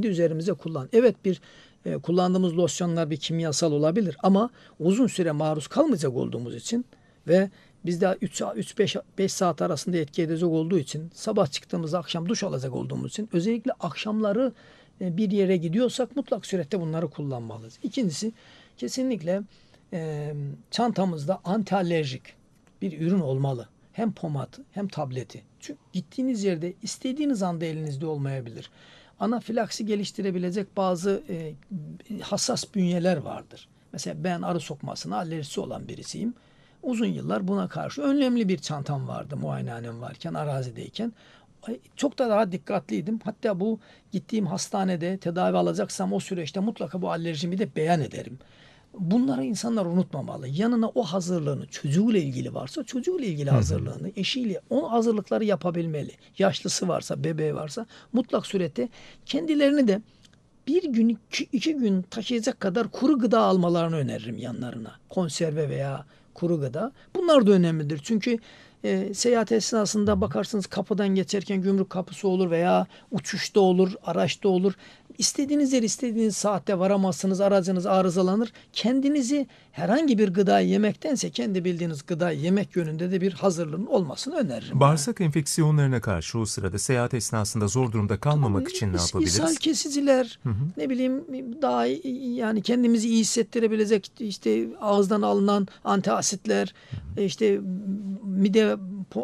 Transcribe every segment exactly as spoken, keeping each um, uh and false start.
kendi üzerimize kullan. Evet, bir e, kullandığımız losyonlar bir kimyasal olabilir ama uzun süre maruz kalmayacak olduğumuz için ve biz de üç beş saat arasında etki edecek olduğu için, sabah çıktığımızda akşam duş alacak olduğumuz için, özellikle akşamları e, bir yere gidiyorsak mutlak surette bunları kullanmalıyız. İkincisi, kesinlikle e, çantamızda antialerjik bir ürün olmalı. Hem pomatı hem tableti. Çünkü gittiğiniz yerde istediğiniz anda elinizde olmayabilir. Anafilaksi geliştirebilecek bazı e, hassas bünyeler vardır. Mesela ben arı sokmasına alerjisi olan birisiyim. Uzun yıllar buna karşı önlemli bir çantam vardı muayenehanem varken, arazideyken. Çok da daha dikkatliydim. Hatta bu gittiğim hastanede tedavi alacaksam o süreçte mutlaka bu alerjimi de beyan ederim. Bunları insanlar unutmamalı. Yanına o hazırlığını, çocuğuyla ilgili varsa çocuğuyla ilgili hazırlığını, eşiyle o hazırlıkları yapabilmeli. Yaşlısı varsa, bebeği varsa mutlak surette kendilerini de bir gün, iki, iki gün taşıyacak kadar kuru gıda almalarını öneririm yanlarına. Konserve veya kuru gıda. Bunlar da önemlidir. Çünkü e, seyahat esnasında bakarsınız kapıdan geçerken gümrük kapısı olur veya uçuşta olur, araçta olur. İstediğiniz yer istediğiniz saatte varamazsınız, aracınız arızalanır. Kendinizi herhangi bir gıdayı yemektense kendi bildiğiniz gıdayı yemek yönünde de bir hazırlığın olmasını öneririm. Bağırsak yani. enfeksiyonlarına karşı o sırada seyahat esnasında zor durumda kalmamak için ne yapabiliriz? İshal kesiciler, hı hı. ne bileyim daha yani kendimizi iyi hissettirebilecek işte ağızdan alınan antiasitler, hı hı. işte mide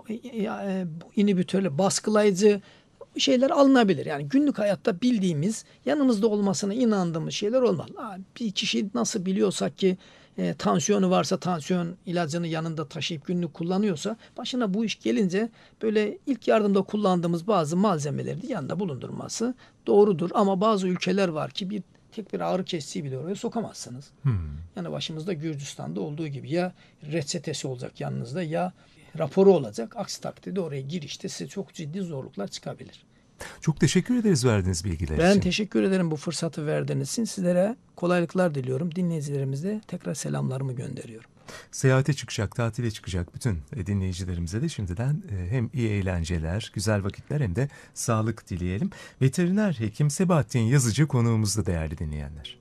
inhibitörü, baskılayıcı şeyler alınabilir. Yani günlük hayatta bildiğimiz, yanımızda olmasına inandığımız şeyler olmalı. Bir kişi nasıl biliyorsak ki e, tansiyonu varsa tansiyon ilacını yanında taşıyıp günlük kullanıyorsa, başına bu iş gelince böyle ilk yardımda kullandığımız bazı malzemeleri de yanında bulundurması doğrudur. Ama bazı ülkeler var ki bir tek bir ağrı kesiciyi bile oraya sokamazsınız. Hmm. Yani başımızda Gürcistan'da olduğu gibi ya reçetesi olacak yanınızda ya raporu olacak. Aksi takdirde oraya girişte size çok ciddi zorluklar çıkabilir. Çok teşekkür ederiz verdiğiniz bilgiler ben için. Ben teşekkür ederim bu fırsatı verdiğiniz için. Sizlere kolaylıklar diliyorum. Dinleyicilerimize tekrar selamlarımı gönderiyorum. Seyahate çıkacak, tatile çıkacak bütün dinleyicilerimize de şimdiden hem iyi eğlenceler, güzel vakitler hem de sağlık dileyelim. Veteriner hekim Sebahattin Yazıcı konuğumuzda değerli dinleyenler.